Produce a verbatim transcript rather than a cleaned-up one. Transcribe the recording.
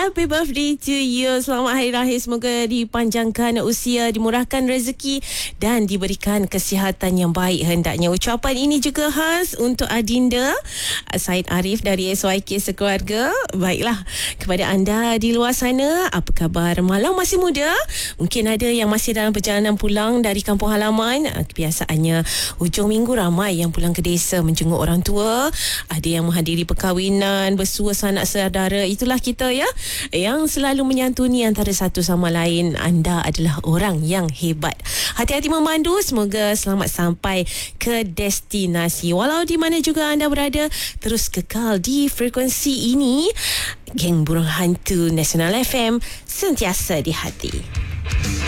Happy birthday to you. Selamat hari raya. Semoga dipanjangkan usia, dimurahkan rezeki dan diberikan kesihatan yang baik hendaknya. Ucapan ini juga khas untuk Adinda Said Arif dari S Y K Sekeluarga. Baiklah, kepada anda di luar sana, apa khabar malam masih muda? Mungkin ada yang masih dalam perjalanan pulang dari kampung halaman. Kebiasaannya hujung minggu ramai yang pulang ke desa menjenguk orang tua. Ada yang menghadiri perkahwinan, bersua sanak saudara. Itulah kita ya, yang selalu menyantuni antara satu sama lain. Anda adalah orang yang hebat. Hati-hati memandu. Semoga selamat sampai ke destinasi. Walau di mana juga anda berada, terus kekal di frekuensi ini. Geng Burung Hantu Nasional F M, sentiasa di hati.